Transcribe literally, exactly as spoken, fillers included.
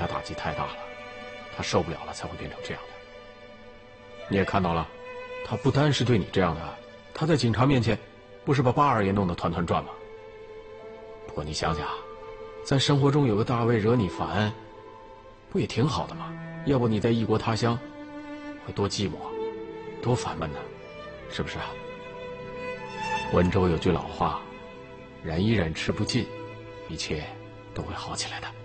他打击太大了，他受不了了才会变成这样的。你也看到了，他不单是对你这样的，他在警察面前不是把八二爷弄得团团转吗？不过你想想，在生活中有个大卫惹你烦，不也挺好的吗？要不你在异国他乡，会多寂寞，多烦闷呢，是不是啊？温州有句老话，忍一忍吃不尽，一切都会好起来的。